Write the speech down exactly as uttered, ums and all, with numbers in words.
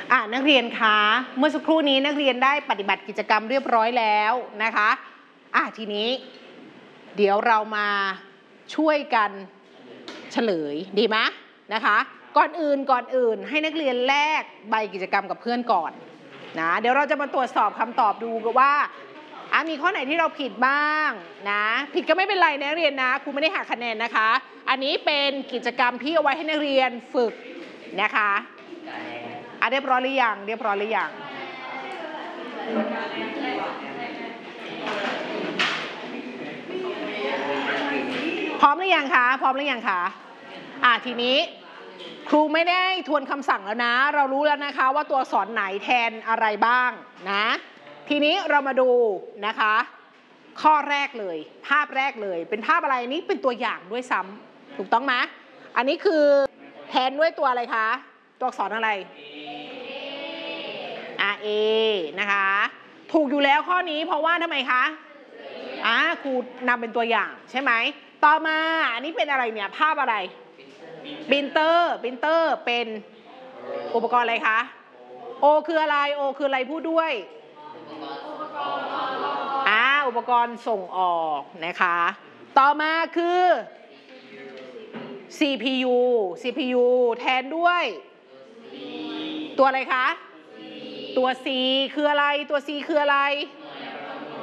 อ่ะนักเรียนคะเมื่อสักครู่นี้นักเรียนได้ปฏิบัติกิจกรรมเรียบร้อยแล้วนะคะอ่ะทีนี้เดี๋ยวเรามาช่วยกันเฉลยดีไหมนะคะก่อนอื่นก่อนอื่นให้นักเรียนแลกใบกิจกรรมกับเพื่อนก่อนนะเดี๋ยวเราจะมาตรวจสอบคำตอบดูกันว่าอ่ะมีข้อไหนที่เราผิดบ้างนะผิดก็ไม่เป็นไรนะนักเรียนนะครูไม่ได้หักคะแนนนะคะอันนี้เป็นกิจกรรมที่เอาไว้ให้นักเรียนฝึกนะคะอ่ะเรียบร้อยหรือยังเรียบร้อยหรือยังพร้อมหรือยังคะพร้อมหรือยังคะอ่ะทีนี้ครูไม่ได้ทวนคำสั่งแล้วนะเรารู้แล้วนะคะว่าตัวอักษรไหนแทนอะไรบ้างนะทีนี้เรามาดูนะคะข้อแรกเลยภาพแรกเลยเป็นภาพอะไรนี่เป็นตัวอย่างด้วยซ้ำถูกต้องไหมอันนี้คือแทนด้วยตัวอะไรคะตัวอักษรอะไรอ่า A นะคะถูกอยู่แล้วข้อนี้เพราะว่าทำไมคะอ่าครูนำเป็นตัวอย่างใช่ไหมต่อมาอันนี้เป็นอะไรเนี่ยภาพอะไรปรินเตอร์ปรินเตอร์เป็นอุปกรณ์อะไรคะโอคืออะไรโอคืออะไรพูดด้วยอ่าอุปกรณ์ส่งออกนะคะต่อมาคือ ซี พี ยู ซี พี ยู แทนด้วยตัวอะไรคะตัว C คืออะไรตัว C คืออะไร